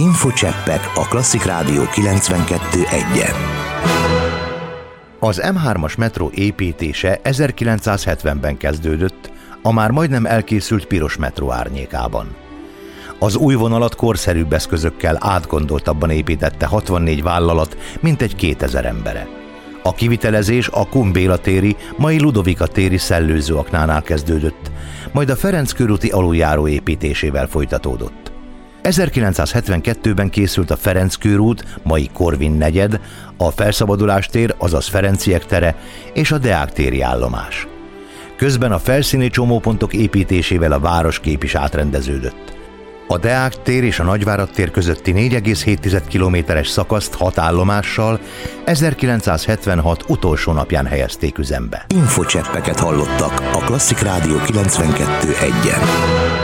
Infocseppek a Klasszik Rádió 92.1-en. Az M3-as metró építése 1970-ben kezdődött, a már majdnem elkészült piros metró árnyékában. Az új vonalat korszerűbb eszközökkel átgondoltabban építette 64 vállalat, mintegy 2000 embere. A kivitelezés a Kun Béla téri, mai Ludovika téri szellőzőaknánál kezdődött, majd a Ferenc körúti aluljáró építésével folytatódott. 1972-ben készült a Ferenc körút, mai Korvin negyed, a Felszabadulás tér, azaz Ferenciek tere és a Deák téri állomás. Közben a felszíni csomópontok építésével a városkép is átrendeződött. A Deák tér és a Nagyvárad tér közötti 4,7 kilométeres szakaszt 6 állomással 1976 utolsó napján helyezték üzembe. Infocseppeket hallottak a Klasszik Rádió 92.1-en.